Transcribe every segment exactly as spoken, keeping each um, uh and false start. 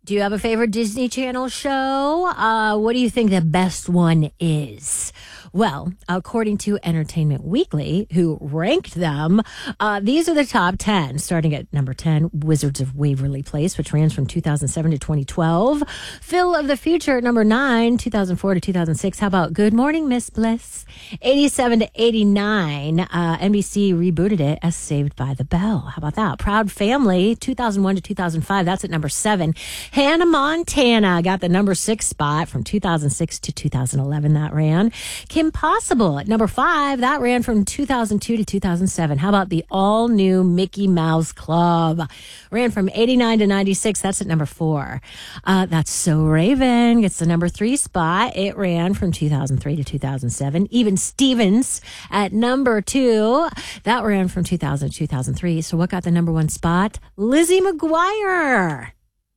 Do you have a favorite Disney Channel show? Uh, what do you think the best one is? Well, according to Entertainment Weekly, who ranked them, uh, these are the top ten. Starting at number ten, Wizards of Waverly Place, which ran from two thousand seven to twenty twelve. Phil of the Future at number nine, two thousand four to two thousand six. How about Good Morning, Miss Bliss? eighty-seven to eighty-nine. Uh, N B C rebooted it as Saved by the Bell. How about that? Proud Family, two thousand one to two thousand five. That's at number seven. Hannah Montana got the number six spot from two thousand six to two thousand eleven. That ran. Kim Possible at number five. That ran from two thousand two to two thousand seven. How about the all-new Mickey Mouse Club? Ran from eighty-nine to ninety-six. That's at number four. Uh, That's So Raven gets the number three spot. It ran from two thousand three to two thousand seven. Even Stevens at number two. That ran from two thousand to two thousand three. So what got the number one spot? Lizzie McGuire.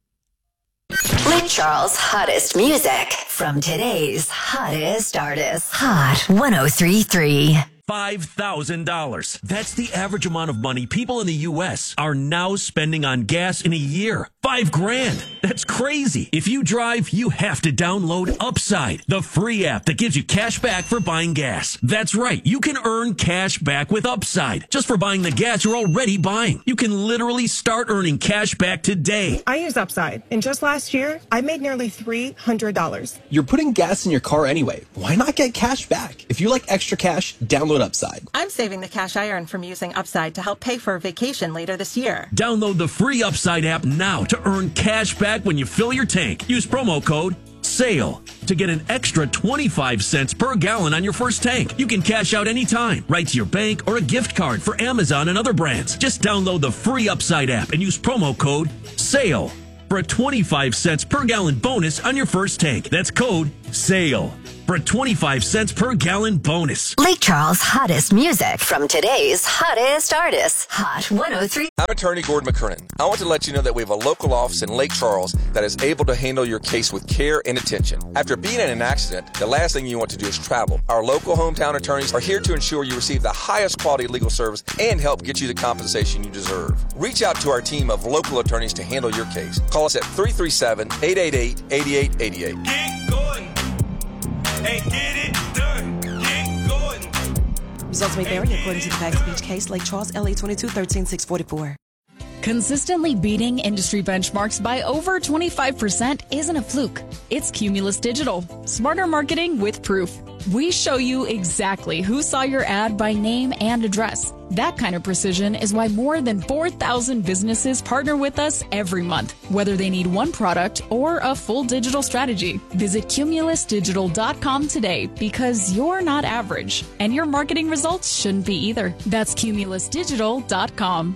Lake Charles' hottest music from today's hottest artists. Hot one oh three point three. five thousand dollars. That's the average amount of money people in the U S are now spending on gas in a year. Five grand. That's crazy. If you drive, you have to download Upside, the free app that gives you cash back for buying gas. That's right. You can earn cash back with Upside just for buying the gas you're already buying. You can literally start earning cash back today. I use Upside, and just last year, I made nearly three hundred dollars. You're putting gas in your car anyway. Why not get cash back? If you like extra cash, download Upside. I'm saving the cash I earn from using Upside to help pay for a vacation later this year. Download the free Upside app now to earn cash back when you fill your tank. Use promo code SALE to get an extra twenty-five cents per gallon on your first tank. You can cash out anytime, right to your bank or a gift card for Amazon and other brands. Just download the free Upside app and use promo code SALE for a twenty-five cents per gallon bonus on your first tank. That's code SALE for a twenty-five cents per gallon bonus. Lake Charles' hottest music from today's hottest artists. Hot one oh three. I'm attorney Gordon McKernan. I want to let you know that we have a local office in Lake Charles that is able to handle your case with care and attention. After being in an accident, the last thing you want to do is travel. Our local hometown attorneys are here to ensure you receive the highest quality legal service and help get you the compensation you deserve. Reach out to our team of local attorneys to handle your case. Call us at three three seven, eight eight eight, eight eight eight eight. Get going. Hey, get it done. Get going. Results may vary according to the facts of each case. Lake Charles, L A twenty-two thirteen six forty-four. Consistently beating industry benchmarks by over twenty-five percent isn't a fluke. It's Cumulus Digital. Smarter marketing with proof. We show you exactly who saw your ad by name and address. That kind of precision is why more than four thousand businesses partner with us every month, whether they need one product or a full digital strategy. Visit cumulus digital dot com today because you're not average, and your marketing results shouldn't be either. That's cumulus digital dot com.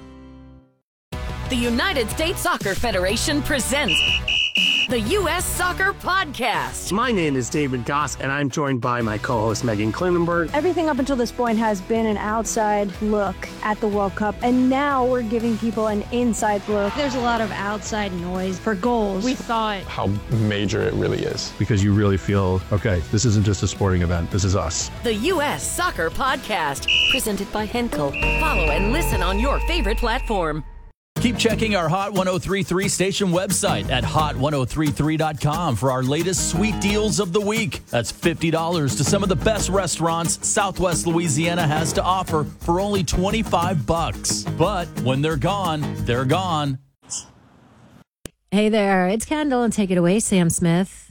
The United States Soccer Federation presents the U S Soccer Podcast. My name is David Goss, and I'm joined by my co-host Megan Klinenberg. Everything up until this point has been an outside look at the World Cup, and now we're giving people an inside look. There's a lot of outside noise for goals. We thought how major it really is. Because you really feel, okay, this isn't just a sporting event, this is us. The U S Soccer Podcast, presented by Henkel. Follow and listen on your favorite platform. Keep checking our Hot one oh three point three station website at hot one oh three three dot com for our latest sweet deals of the week. That's fifty dollars to some of the best restaurants Southwest Louisiana has to offer for only twenty-five bucks. But when they're gone, they're gone. Hey there, it's Kendall, and take it away, Sam Smith.